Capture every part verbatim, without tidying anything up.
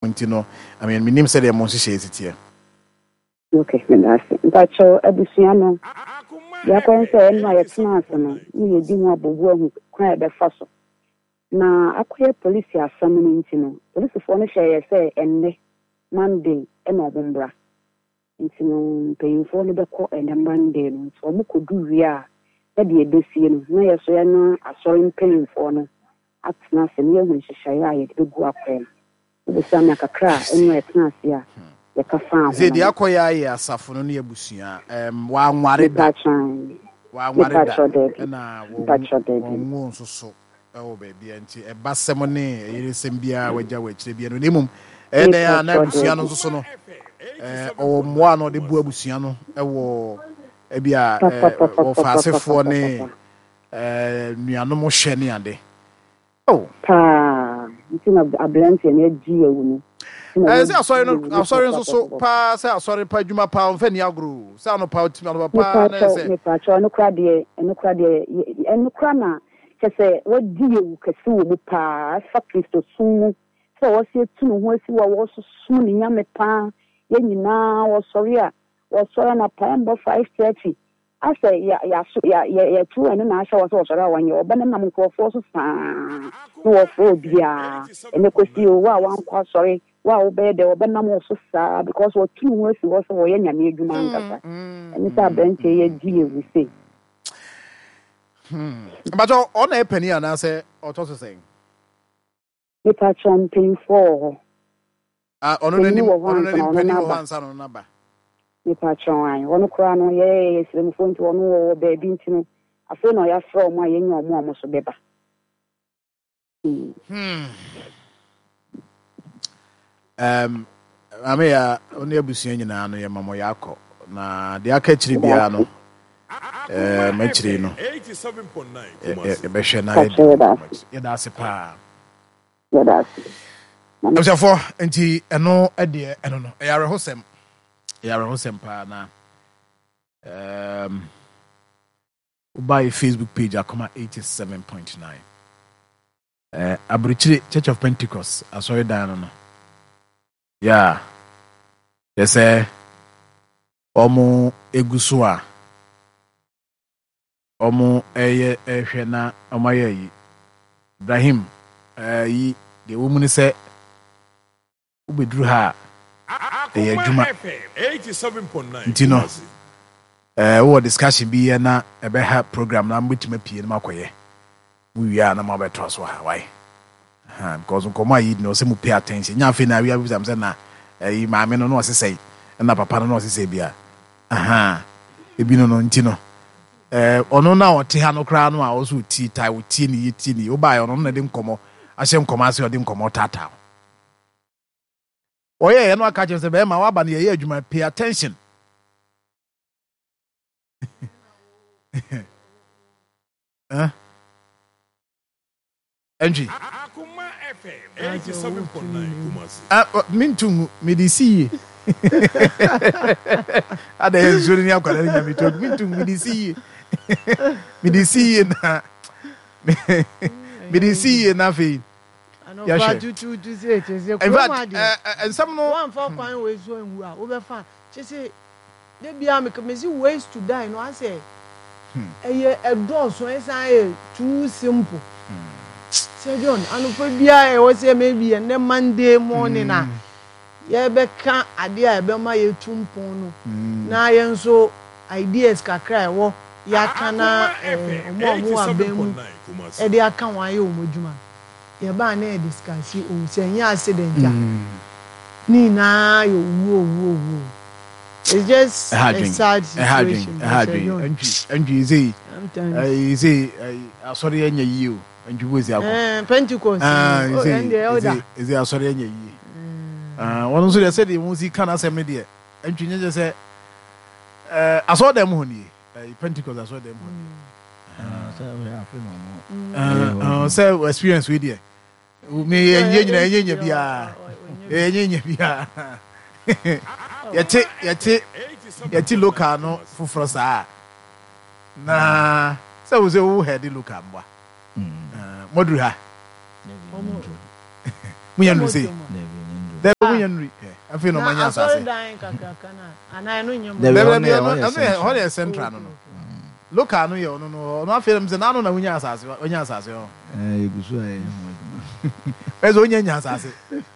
ntino I mean minim say the mo hye hye okay fantastic but so abusuano ya kwen say no ya tena ase no ni edi ho abobu ahu kwan be fa so na akoye police asam no ntino police fo no hye say enne Monday e no bombra ntino payinfo no be ko enne Monday no so mo kodu wi a e de ebesie no na yeso ya no asori payinfo no atena ase ne hu hyehyɛ ya ye de gu akwem be sam ya kakra enu etena ase a ye ka fa ze de akoya ye asafo no ne abusua em wa nware da wa nware da na wo wo nso so e wo ba bia nti e basem ne yeresem bia wagya wachire bia no nemum e da ya na abusua no nso so no eh o moa no de bu abusua no e wo e bia wo faasefo ne eh nuanom hwe ne ade oh pa ntina ablante ne agi ewu no eh say sorry no sorry nso so pa say sorry pa djuma pa on fani agro say no pa otimi no pa na say me pa cho no kra de no kra de no kra na kese wadi ewu kese wo mu pa fa Kristo sun so wo se tu no ho asi wo wo so sun ni nyame pa ye nyina wo sorry a wo sorry na pa mbo five thirty ase ya ya ya ya tu ene na asha wo so sorry awanye oba na mkofo so saa no wo fo bia ene kwesi o wa wan kwa sorry wa obe de oba na mo so saa because wo tu ho asi wo so wo ye nyame adwuma nkasa ene sa branche ye di ewu se hmm but on e penny ana say oto so saying it a champion for ah ono ni ono ni penny wo hansa no na ba nipa chon ono kura no ye ye sem fo nti ono wo baby nti no afi no ya fra omo aye nya omo omo so beba hmm um ame ya ono abusuan nyina no ye mamo yakọ na de aka chiri bia no eh machiri no eighty-seven point nine e be hwe na ye da se pa ye da se amsafo nti eno ede eno no e yare hosem yare hosem pa na um by Facebook page akoma eighty-seven point nine eh Abrichiri Church of Pentecost asoy dan no yeah yes eh omo eguso a omo eye ehwe na omo ayi Ibrahim eh yi de wo mu ni se ubeduru ha eh adwuma eighty-seven point nine ntino eh wo discussion bi ye na ebe ha program na mbitima pie na makoye we are na mabeto so ha why ha because nkomo ayi no se mu pay attention nya fe na we have some say na eh maame no no osesei na papa no no osesei bia aha ebi no no ntino eh ono na ote ha no kra no a oso ti tai wo ti ni yiti ni wo ba ono na de nkomo ahyem nkomo ase ode nkomo tata oye ye no aka je se be ma wa ba na ye adwuma pay attention eh Angie Akuma F M eighty-seven point nine Kumasi ah mintu medisi ada yezuri ni akwala ni nyamito mintu medisi medisi na medisi na fe ya she tu tu tu se se ko ma de en some no one for kwan we so enwu a wo be fa che se de bia me kemezi ways to die no I say eye edoso ensan e too simple John, anu for bia e wo say maybe and Monday morning na ye be kan ade a be ma ye tumpon no na ye nso ideas kakra e wo ya kana omo omo abemu e de aka wan ye omodwuma ye ba na e discuss o say nya accident a ni na yo wo wo wo it's just a, a sad situation a harding and you see I say I sorry anya yi o anju bozi akọ eh Pentecost ah and the elder is there sorry anya yi ah one so dey say the music can asem dey anju nye say eh aso dem ho ni Pentecost aso dem ho ni ah say we happen no ah say experience we there me enye nyina enye nya bia enye nya bia yete yete yete local no fufuro saa na say we say who head the local mba modru ha munya no say Henry. I feel no money as I say. And I know you. What is central? Look, I know you. No, no, no. Films and I don't know when you ask us. When you ask us, you. Eh, you say. Where's when you ask us?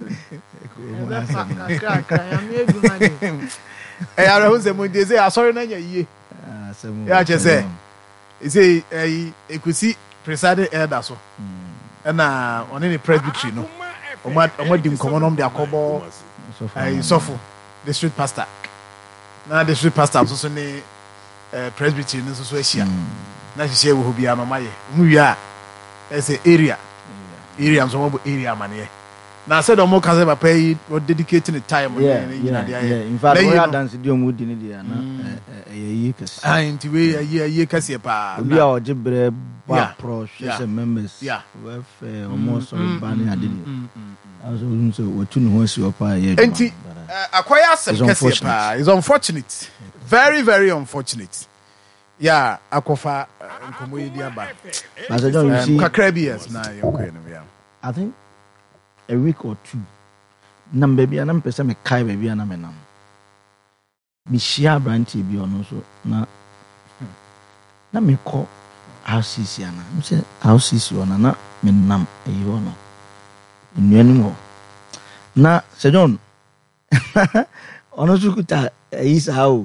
Eh, I don't say when they say I saw you. Yeah, yeah, just say. You say, eh, you could see presiding elder so. And uh, on any presbytery, no. On what on what dim common on their cobo. Eh, Sofo, the street pastor. Now the street pastor also say. Uh, presbytery no so so na hye wo bia no maye mu wi e say area area so mo area mane na say do mo ka say papa yi o dedicating the time yeah, yeah, yeah. In fact we are dance di omu di ni dia na eh yi kase ah inti we yi yi kase pa obi a o jibre ba pro hwe members we fe almost ban ya di also so we tunu ho si opa ye inti akwaya asem kase pa is unfortunate. Very, very unfortunate. Yeah, Akofa Nkomoyedi Aba. As I don't see, Kakrebias na yokwe no ya. I think a week or two. Nam baby anam pesa me kai baby anam enam. Mi share branch bi ono so na na me call house isi ana. Me say house isi ona na me nam e ono. Nnuanu ho. Na se John. Ono sukuta isa o.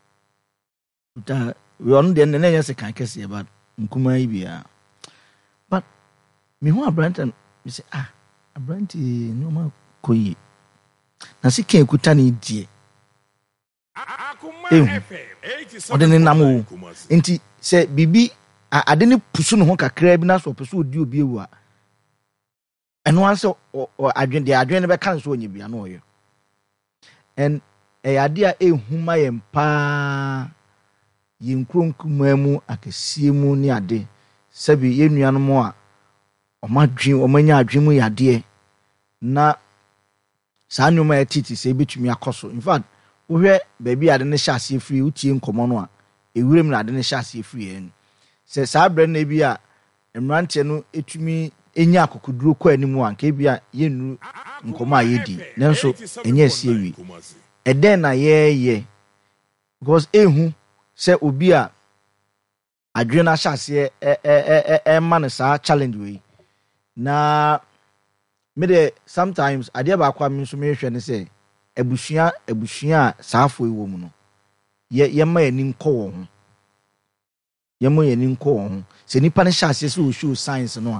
We on the end of the can't about Nkuma Ibia. But me who are Branton, we say, ah, a Branty no more koi. Nasi came Kutani dear. Or then Namu. Inti say, Bibi, I didn't push on Honka Crabnas or pursue you be wa. And once or I drink the Adrian never comes when you be annoyed. And a idea a whom I am pa. Yinkron kumamu akesiemu ni ade sabi ye nuanom a omadwen omanya adwemu yade na saa nyoma etiti se betumi akoso in fact wo hwe baby ade ne hyase free utie nkomo no a ewurem na ade ne hyase free en se saa bre na bi a emrante no etumi enya akokuduro kwa animu anka bi a ye nu nkomo a yedi nanso enya sie wi eden na ye ye because ehu se obi a adwena hyase e e e man sa challenge we na me de sometimes ade ba kwa me so me hwe ne se abusua abusua saafo ewo mu no ye ye ma yani nko wo ho ye ma yani nko wo ho se nipa ne hyase se o show science no a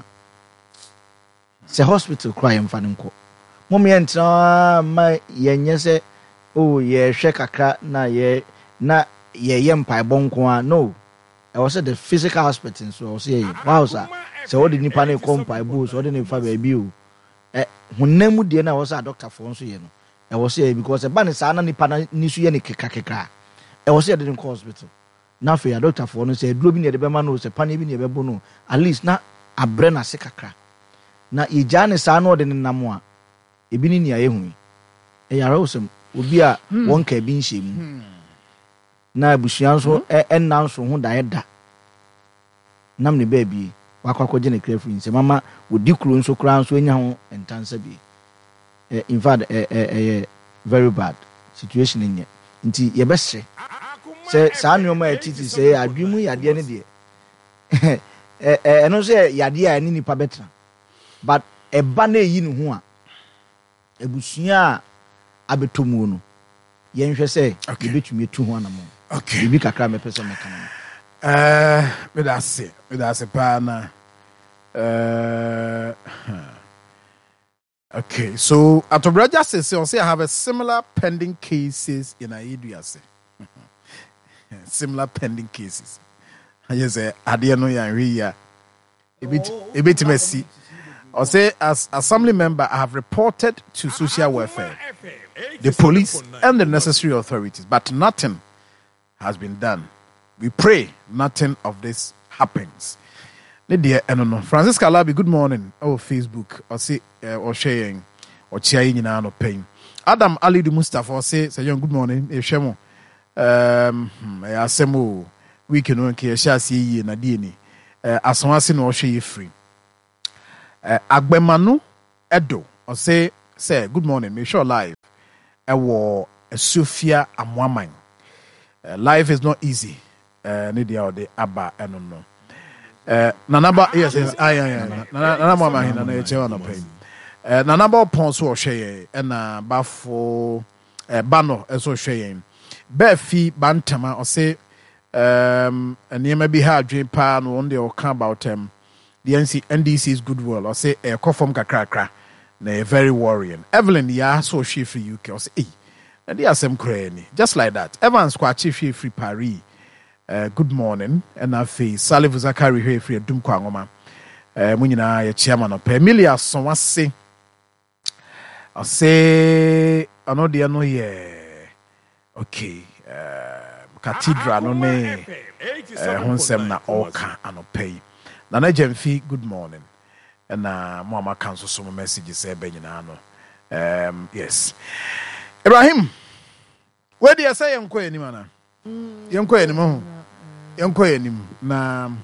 se hospital cry em fa ne nko mo me entra ma ye nye se o ye hwe kakra na ye na ye ye mpa bonko a no I was at the physical aspect so I was say wow sir so what did nipa ne ko mpa bo so what did fa ba bi o eh honam de na was a doctor for so ye no I was say because e ba ne sa na nipa na ni so ye ne keka keka I was say didn't hospital na fe ya doctor for no say duro bi ne de be ma no say pane bi ne be bo no at least na abre na se kakra na ye ja ne sa na de ne nam a e bi ni nia ye hu e yara osem obi a won ka bi nhye na abusuan so ennan so ho da eda nam ne baabi wakwakoje ne krafri nse mama wodi kuro nso kura nso enya ho entansa bi in fact eh eh very bad situation nye nti ye be hye se saa nyoma etiti se adwemu yade ne de eh eh eno so yade a ni nipa betra but eba na eyi ne ho a abusuan abetomu no ye nhwe se ye betumi etu ho anamo. Okay. Bibi kakra me pese me kan. Eh, me da se, me da se pa na. Uh, okay, so Atobra Justice say, say I have a similar pending cases in Aeduase. Similar pending cases. I just say ade no ya ri ya. E bit e bit messy. Or say as assembly member I have reported to social welfare, the police and the necessary authorities, but nothing has been done. We pray nothing of this happens. Lydia Enono. Francisca Labi, good morning. Oh, Facebook. Or say uh, or sharing or sharing in our pain. Adam Ali de Mustafa or say, say good morning. E shemo. Um asemo week no ke sha see na die ni. Eh asonwase no hwe free. Eh Agbemanu Edo or say say good morning. Make sure live. ɛwɔ Sofia Amwaman. Uh, life is not easy. Uh, Nidia ode aba eno no. Uh, Nanaba yes yes ah yeah yeah. Nana mama hina na eche wana pay. Uh, Nanaba pon so hwe ye na bafo uh, bano eso hwe ye. Ba fi bantama o say um enema bi ha adwen pa no on dey o kan about um the N D C's goodwill or say e kofom kakra kakra na very worrying. Evelyn ya so hwe free U K o say eh and they are some cranny. Just like that. Evans Kwachi free Paris. Uh, good morning. And I face Salif Zakari here free Dum Kwangoma. Uh Munina your chairman of Emilia so say I say I know they know yeah. Okay. Uh Cathedral no me uh honsem na oka anopai. Nana Jemfi good morning. And uh Mama cancel some messages say be nyina no. Um yes. Ibrahim, where do you say you're going to man? You're going to You're going to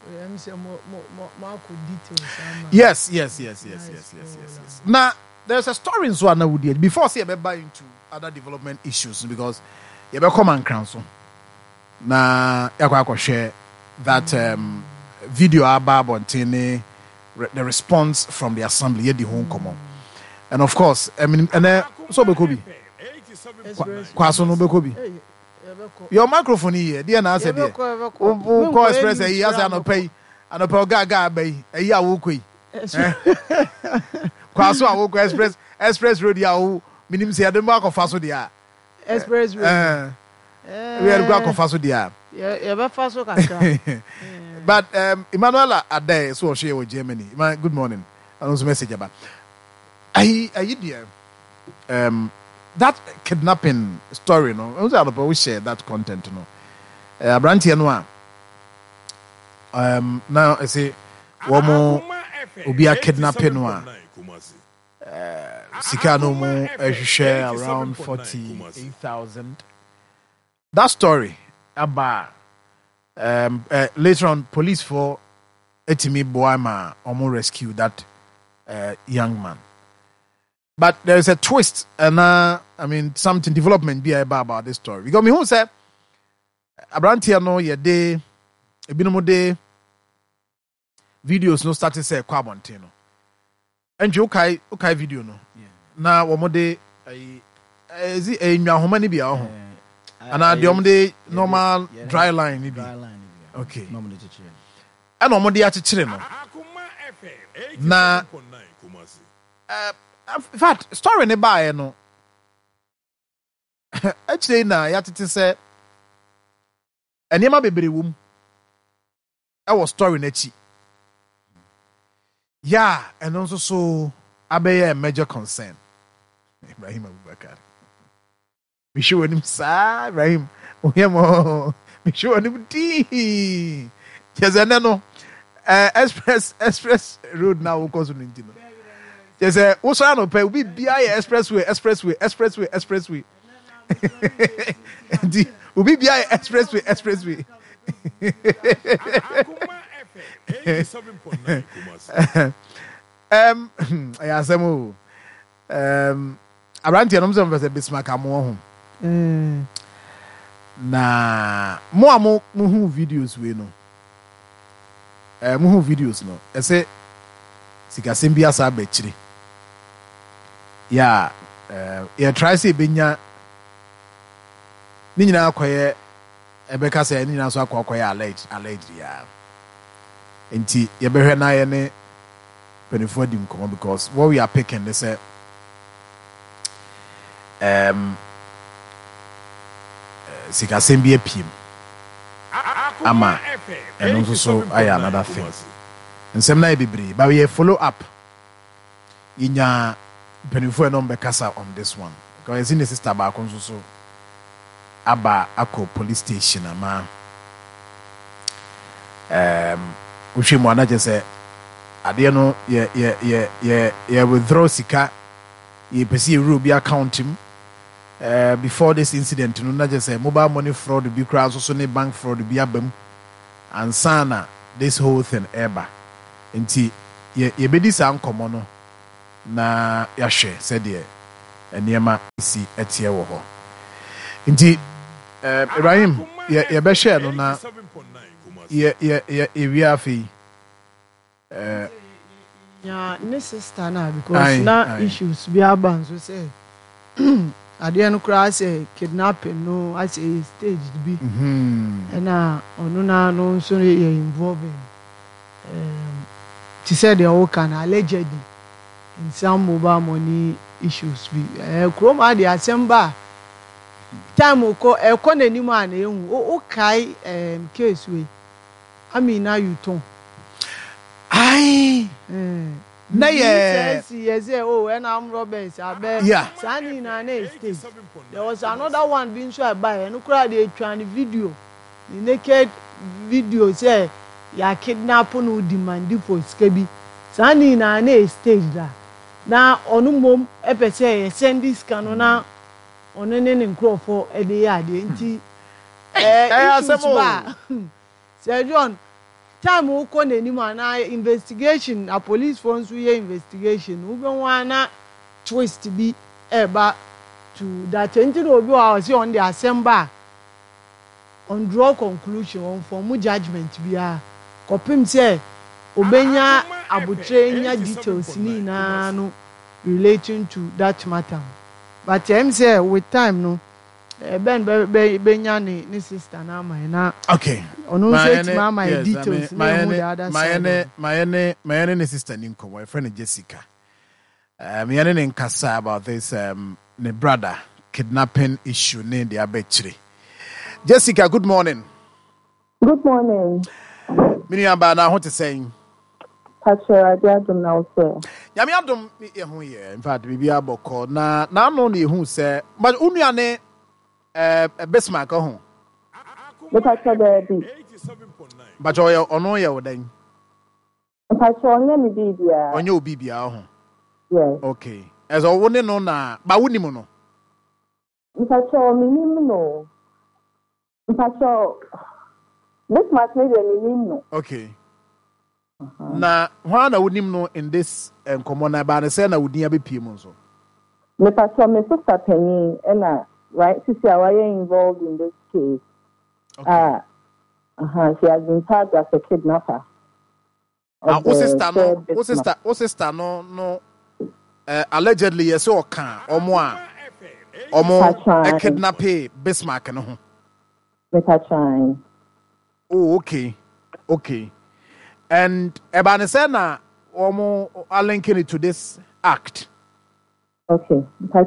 Yes, yes, yes, yes, yes, yes, yes, yes. Now, there's a story in Swana Woody before say I buy into other development issues because you better come and council. Now, I share that um, video about Bontene, the response from the assembly, the home common. And of course, I mean, and uh, so Bekobi. Kwaso no bekobi. Your microphone here, dear na say there. O call express e ya say no pay. Ano pay ga ga bay. E ya wo koi. Kwaso a wo ko express express road ya wo minim say dem ba ko faso dia. Express road. Eh. We are go ko faso dia. Ya be faso kakra. But um Emmanuel Ade so share with Germany. Good morning. Another message about. I I dear. Um that kidnapping story, no, we share that content, no. Uh, Branty and um, now I say, one more will be a kidnapping one. Sikano mo share around forty-eight thousand. That story about um uh, later on, police for Etimi Boama almost rescue that uh, young man. But there is a twist, and uh, I mean something development be about, about this story. Because me who say Abrantia no ye day, a binomo day videos no started say Quabontino. And you okay okay video no. Now one more day is it a how many be our home? And now the other day normal dry line maybe. Okay. And one more day at children. Now uh in fact, story ne buy no. Actually, na ya tete say. Enema bebre wum. I was story na chi. Yeah, and also so abeye a major concern. Ibrahim Abubakar. Me sure him sa Ibrahim. Oyemo. Me sure him di. Yes, and no. Uh, express express road now because of Nintendo. There's a also I don't pay. We B I expressway, expressway, expressway, expressway. We be B I expressway, expressway. Um, I ask them. Um, around here, I'm saying there's a Bismarck amo home. Na more more more videos we know. Eh, more videos no. I say, sikasembi asa bechiri. Yeah, uh, yeah, try say benya ni nyina akoye ebeka say ni nyina so akoye alleged alleged yeah. Enti ye behwe na ye ne twenty-four dim come because what we are picking they say um uh, sikasembi epiem ama and also so aya another thing. Nsem na e bebre but we follow up inya Benefo no Bekasa on this one. Because in the sister back on so Aba Ako police station ama um Ushi Mwana just say Ade no ye ye ye ye ye withdraw sika ye pesi ruby account him uh, before this incident no na just say mobile money fraud be crowd so ne bank fraud be abam and sana this whole thing eba nti ye ye bedi sa nkomo no na yahwe said ye nneɛma si ɛteɛ wɔ hɔ nti Ibrahim yɛbɛhyɛ no na yɛwia afei ya ne sister na because na issues bi aba nso sɛ adeɛ no koraa sɛ kidnapping no asɛ stage bi ɛna ɔno na no nso yɛ involving um, to say the whole can allegedly in some mobile money issues bi eh krom ade asemba time ko e ko nanim an ehu o kai um case we Amina Yuton ai na ye yes yes oh when am Roberts abe sani na na stage there was another one being show by and kura dey twa the video the naked video say ya kidnap no demand for scabi sani na na stage da na onu mom epese send this can na onu ne ne nkrofo e dey ade nti eh issues ba Sir John time wo ko nanim ana investigation a police force we investigation wo be wana twist bi eba to that nti no obi wa say on the assembly on draw conclusion on form judgment bia kopim say obenya abutrenya details ni na no relating to that matter but em say with time no ben benya ni ni sister na my na okay onu say ti mama details my my my my my my sister ni nko my friend Jessica um me ne nkasa about this um ne brother kidnapping issue ne the abetri. Jessica, good morning. Good morning. Mini aba na ho te say Pastor Adum na also. Yami Adum e ho ye. In fact, bibi aboko na na no na ehu say but unuane eh Bismarck ho. The pastor there be. But oyo ono ye wodan. Pastor onye mi bibia. Onye obibia ho. Yes. Okay. As o woni no na ba woni mu no. Pastor mi ni mu no. Pastor Bismarck me dey mi ni no. Okay. Uh-huh. Na why na wonim no in this enkomo na ba na say na wodin abepie mu nso. Me pastor me sister penny na right sisi awaye involved in this case. Okay. Uh, uh-huh, she has been tagged as a kidnapper. Ah, uh, o sister no, o sister, o sister no no uh, allegedly yes o kan omo a omo a kidnapping Bismarck no ho. Me trying. Oh, okay. Okay. And Ebane say na omo are linking it to this act. Okay.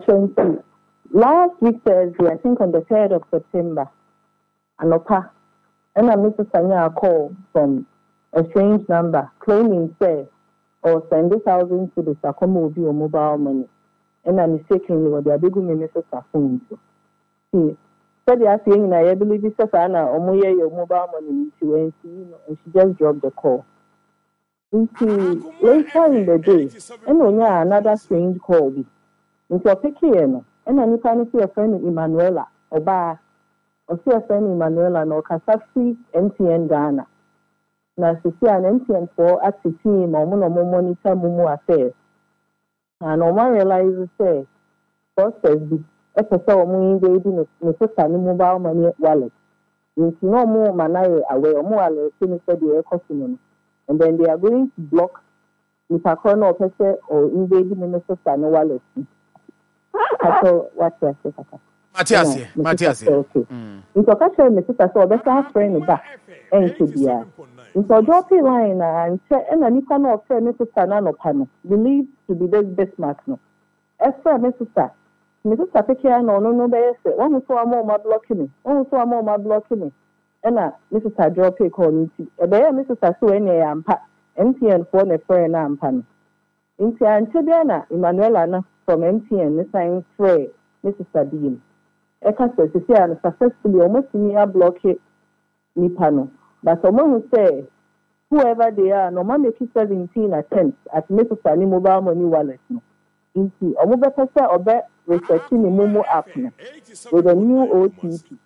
Last week Thursday, I think on the third of September, Anopa, and I Missus Sanya a call from a strange number claiming say or send a thousand to the Sakomo or mobile money. And I mistakenly what they are big me Missus Phone to. See, so they are saying I believe it's Safana or Moya your mobile money she went to you know, and she just dropped the call. Into later in the day, and when you another strange call be into a picture. And I need to see a friend Emanuela, or bar, or see a friend Emanuela, no Casafi, M T N Ghana. Now, to see an M T N for at the team or more monitor Mumu affairs. And no one realizes, say, process be episode of baby, Mister mobile money wallet. Into no more manai away or more alert, said the air customer. And then they are going to block Mister Corner officer or invading Minister no wallet. So what you say, Papa? Matthias, Matthias. Okay. In Tokasha, my sister saw better have friend back. And to be a. In so drop a line and say, and I need to know friend, Missus Nano Pano, believed to be this Bismarck. No. As for my sister, my sister take care no, no, no, they say, one who saw a more blocking me, one who saw a more blocking me. And I, Missus drop a call me. A bear, Missus So any ampa, M T N for a friend and pan. In Tiana, Emanuela from M T N, the sign Frey, Missus Sabine. Eka says, you see, and successfully almost near block it, Nipano. But someone who say, whoever they are, no man make seventeen attempts at Missus Sani mobile money wallet. Inti, or mobile person or bet researching the Momo app with a new O T P.